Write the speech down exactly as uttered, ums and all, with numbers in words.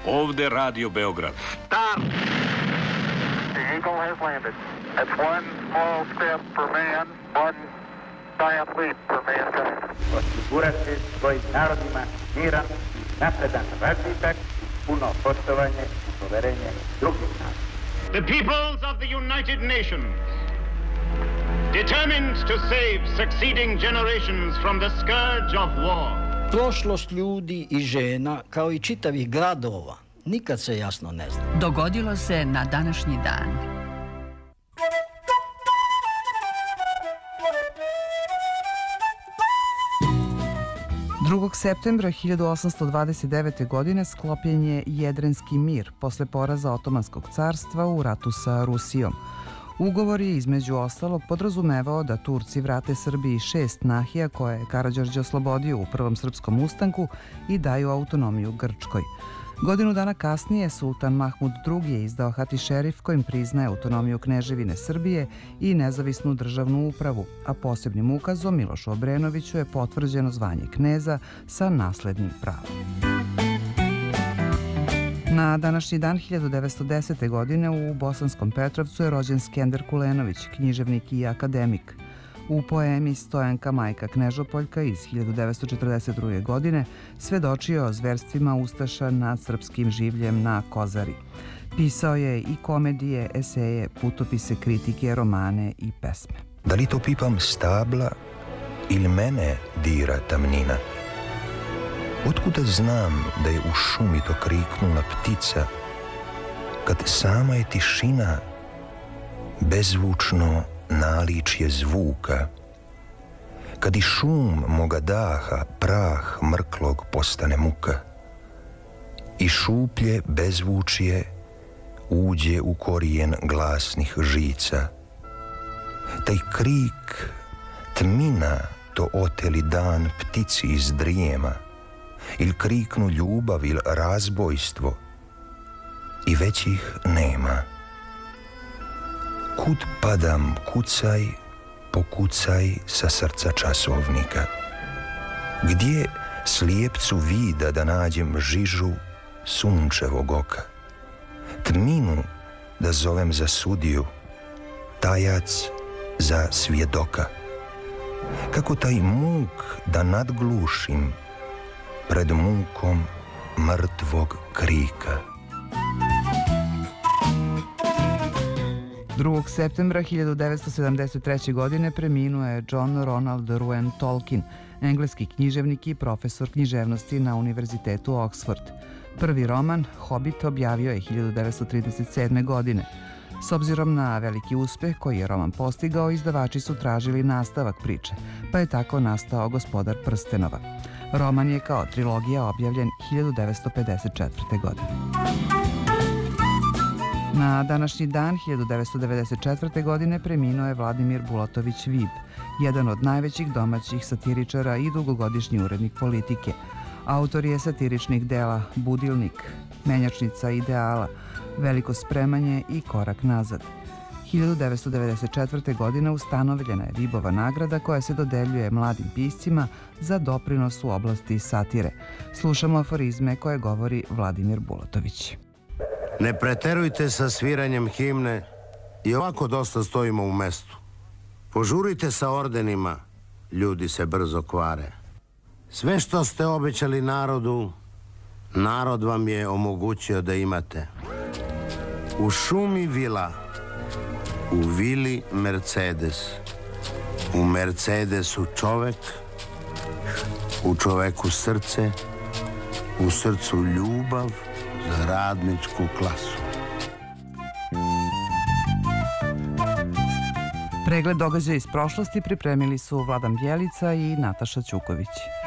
Ovde Radio Beograd. Stop! The Eagle has landed. That's one small step for man, one giant leap for mankind. Osigurati svojim narodima miran, napredan razvitak, puno poštovanje i poverenje drugih naroda. The peoples of the United Nations, determined to save succeeding generations from the scourge of war. Prošlost ljudi i žena, kao i čitavih gradova, nikad se jasno ne zna. Dogodilo se na današnji dan. drugog septembra hiljadu osamsto dvadeset devete. godine sklopljen je Jedrenski mir posle poraza Otomanskog carstva u ratu sa Rusijom. Ugovor je između ostalog podrazumevao da Turci vrate Srbiji šest nahija koje je Karađorđe oslobodio u Prvom srpskom ustanku i daju autonomiju Grčkoj. Godinu dana kasnije Sultan Mahmud drugi. je izdao Hatišerif kojim priznaje autonomiju Kneževine Srbije i nezavisnu državnu upravu, a posebnim ukazom Milošu Obrenoviću je potvrđeno zvanje kneza sa naslednim pravom. Na današnji dan hiljadu devetsto desete. godine u Bosanskom Petrovcu je rođen Skender Kulenović, književnik i akademik. U poemi Stojanka majka Knežopoljka iz hiljadu devetsto četrdeset druge. godine svedočio o zverstvima ustaša nad srpskim življem na Kozari. Pisao je i komedije, eseje, putopise, kritike, romane i pesme. Da li to pipam stabla ili mene dira tamnina? Otkuda znam da je u šumi to kriknula ptica, kad sama je tišina bezvučno naličje zvuka, kad i šum moga daha prah mrklog postane muka i šuplje bezvučje uđe u korijen glasnih žica, taj krik tmina to oteli dan ptici iz drijema, ili kriknu ljubav ili razbojstvo i već ih nema. Kud padam, kucaj, pokucaj sa srca časovnika. Gdje slijepcu vida da nađem žižu sunčevog oka? Tminu da zovem za sudiju, tajac za svjedoka. Kako taj muk da nadglušim pred mukom mrtvog krika. drugog septembra hiljadu devetsto sedamdeset treće. godine preminuo je John Ronald Ruan Tolkien, engleski književnik i profesor književnosti na Univerzitetu Oxford. Prvi roman, Hobbit, objavio je hiljadu devetsto trideset sedme. godine. S obzirom na veliki uspeh koji je roman postigao, izdavači su tražili nastavak priče, pa je tako nastao Gospodar prstenova. Roman je kao trilogija objavljen hiljadu devetsto pedeset četvrte. godine. Na današnji dan hiljadu devetsto devedeset četvrte. godine preminuo je Vladimir Bulatović Vib, jedan od najvećih domaćih satiričara i dugogodišnji urednik Politike. Autor je satiričnih dela Budilnik, Menjačnica ideala, Veliko spremanje i Korak nazad. hiljadu devetsto devedeset četvrte. godine ustanovljena je Vibova nagrada koja se dodeljuje mladim piscima za doprinos u oblasti satire. Slušamo aforizme koje govori Vladimir Bulatović. Ne preterujte sa sviranjem himne, i ovako dosta stojimo u mestu. Požurite sa ordenima, ljudi se brzo kvare. Sve što ste obećali narodu, narod vam je omogućio da imate. U šumi vila, u vili Mercedes, u Mercedesu čovek, u čoveku srce, u srcu ljubav za radničku klasu. Pregled događaja iz prošlosti pripremili su Vladan Bjelica i Nataša Ćuković.